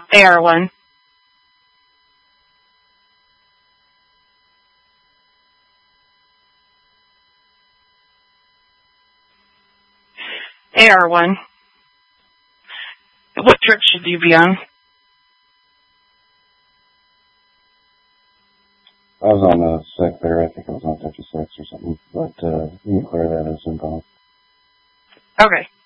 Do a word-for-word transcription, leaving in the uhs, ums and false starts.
A R one. A R one. What trip should you be on? I was on a sick there. I think I was on fifty-six or something. But uh, you can clear that as inbound. Okay.